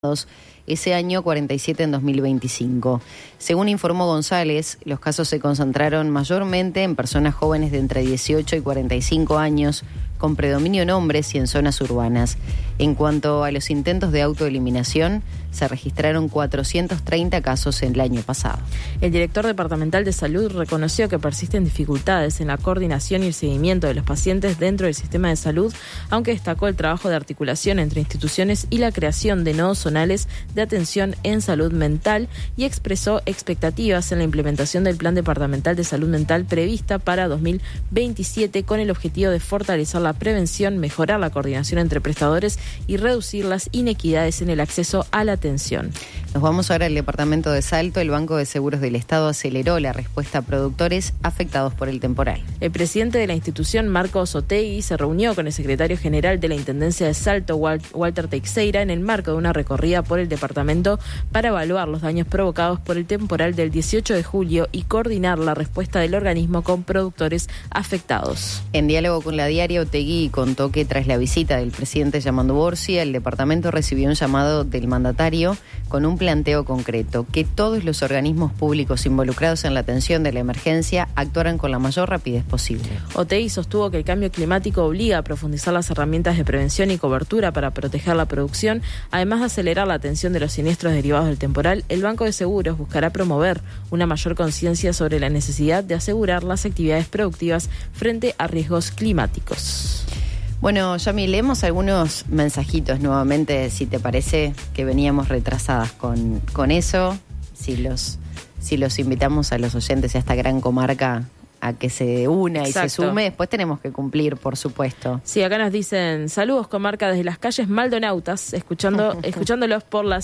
ese año 47 en 2025. Según informó González, los casos se concentraron mayormente en personas jóvenes de entre 18 y 45 años, con predominio en hombres y en zonas urbanas. En cuanto a los intentos de autoeliminación, se registraron 430 casos en el año pasado. El director departamental de salud reconoció que persisten dificultades en la coordinación y el seguimiento de los pacientes dentro del sistema de salud, aunque destacó el trabajo de articulación entre instituciones y la creación de nodos zonales de atención en salud mental, y expresó expectativas en la implementación del Plan Departamental de Salud Mental prevista para 2027, con el objetivo de fortalecer la prevención, mejorar la coordinación entre prestadores y reducir las inequidades en el acceso a la atención. Nos vamos ahora al departamento de Salto. El Banco de Seguros del Estado aceleró la respuesta a productores afectados por el temporal. El presidente de la institución, Marcos Otegui, se reunió con el secretario general de la Intendencia de Salto, Walter Teixeira, en el marco de una recorrida por el departamento para evaluar los daños provocados por el temporal del 18 de julio y coordinar la respuesta del organismo con productores afectados. En diálogo con la diaria, Otegui contó que tras la visita del presidente Yamandu Borsi, el departamento recibió un llamado del mandatario con un planteo concreto: que todos los organismos públicos involucrados en la atención de la emergencia actuaran con la mayor rapidez posible. Otegui sostuvo que el cambio climático obliga a profundizar las herramientas de prevención y cobertura para proteger la producción. Además de acelerar la atención de los siniestros derivados del temporal, el Banco de Seguros buscará promover una mayor conciencia sobre la necesidad de asegurar las actividades productivas frente a riesgos climáticos. Bueno, Yami, leemos algunos mensajitos nuevamente, si te parece, que veníamos retrasadas con eso. Si los invitamos a los oyentes a esta gran comarca a que se una y se sume, después tenemos que cumplir, por supuesto. Sí, acá nos dicen: saludos comarca desde las calles Maldonautas, escuchándolos por la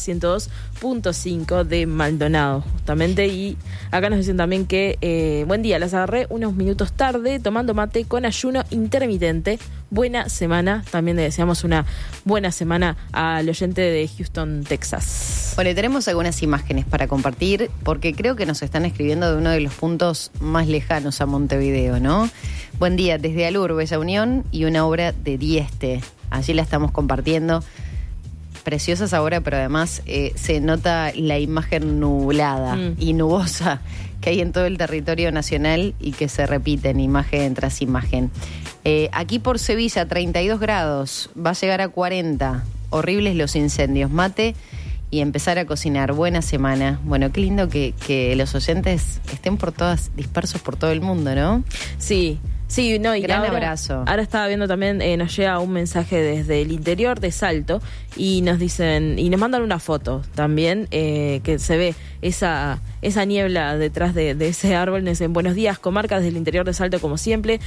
102.5 de Maldonado, justamente. Y acá nos dicen también que buen día, las agarré unos minutos tarde tomando mate con ayuno intermitente. Buena semana. También le deseamos una buena semana al oyente de Houston, Texas. Bueno, tenemos algunas imágenes para compartir, porque creo que nos están escribiendo de uno de los puntos más lejanos a Montevideo, ¿no? Buen día, desde Alur, Bella Unión, y una obra de Dieste. Allí la estamos compartiendo. Preciosa esa obra, pero además se nota la imagen nublada y nubosa que hay en todo el territorio nacional y que se repiten imagen tras imagen. Aquí por Sevilla, 32 grados, va a llegar a 40. Horribles los incendios. Mate y empezar a cocinar. Buena semana. Bueno, qué lindo que los oyentes estén dispersos por todo el mundo, ¿no? Sí. Sí, no, y gran abrazo. Ahora estaba viendo también, nos llega un mensaje desde el interior de Salto y nos dicen, y nos mandan una foto también, que se ve esa niebla detrás de ese árbol. Nos dicen: buenos días, comarca, desde el interior de Salto, como siempre,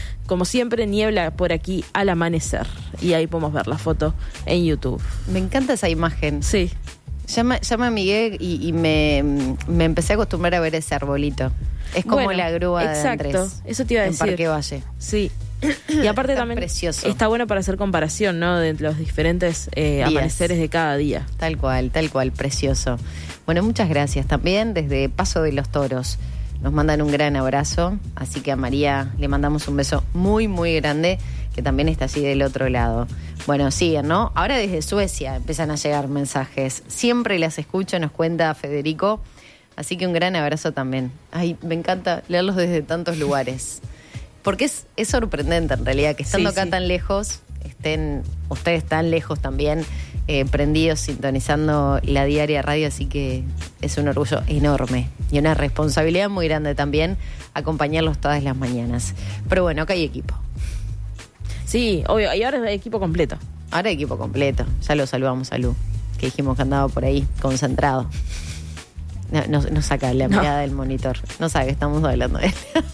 niebla por aquí al amanecer. Y ahí podemos ver la foto en YouTube. Me encanta esa imagen. Sí. Llama a Miguel y me empecé a acostumbrar a ver ese arbolito. Es como la grúa de Andrés. Exacto, eso te iba a decir. En Parque Valle. Sí. Y aparte también precioso. Está bueno para hacer comparación, ¿no?, de los diferentes amaneceres de cada día. Tal cual, precioso. Bueno, muchas gracias. También desde Paso de los Toros nos mandan un gran abrazo, así que a María le mandamos un beso muy, muy grande, que también está allí del otro lado. Bueno, siguen, ¿no? Ahora desde Suecia empiezan a llegar mensajes. Siempre las escucho, nos cuenta Federico. Así que un gran abrazo también. Ay, me encanta leerlos desde tantos lugares. Porque es sorprendente en realidad que estando acá tan lejos, estén ustedes tan lejos también, prendidos, sintonizando la diaria radio. Así que es un orgullo enorme y una responsabilidad muy grande también acompañarlos todas las mañanas. Pero bueno, acá hay equipo. Sí, obvio. Y ahora es equipo completo. Ahora hay equipo completo. Ya lo saludamos a Lu, que dijimos que andaba por ahí concentrado. No saca la mirada del monitor. No sabe que estamos hablando de él.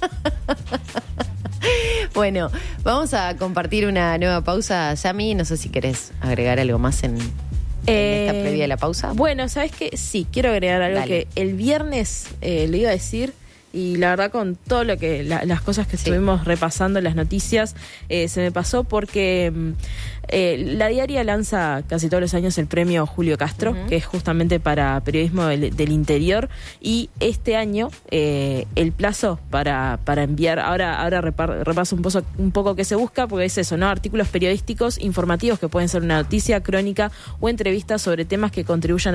Bueno, vamos a compartir una nueva pausa. Yami, no sé si querés agregar algo más en esta previa de la pausa. Bueno, ¿sabes qué? Sí, quiero agregar algo. Dale. Que el viernes le iba a decir Y la verdad, con todo lo que las cosas que estuvimos repasando en las noticias, se me pasó porque la Diaria lanza casi todos los años el premio Julio Castro, que es justamente para periodismo del interior, y este año el plazo para enviar, ahora repaso un poco qué se busca, porque es eso, ¿no? Artículos periodísticos informativos que pueden ser una noticia, crónica o entrevista sobre temas que contribuyan